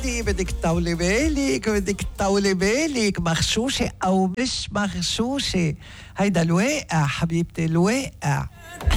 بالي، بدك تطولي بالك، بدك تطولي بالك، مغشوشة أو مش مغشوشة. هيدا الواقع حبيبتي، الواقع.